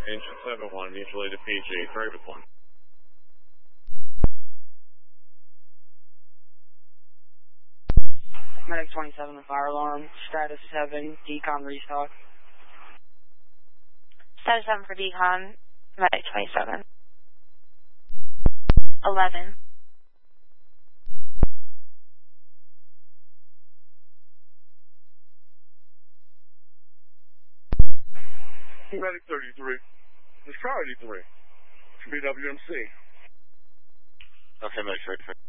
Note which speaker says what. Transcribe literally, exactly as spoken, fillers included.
Speaker 1: Engine seven one, mutually to P G, three with one.
Speaker 2: Medic twenty-seven, the fire alarm. Status seven, decon restock.
Speaker 3: Status seven for decon. Medic twenty-seven. eleven.
Speaker 4: Medic thirty-three. This priority three. B W M C.
Speaker 1: Okay, Medic thirty-three.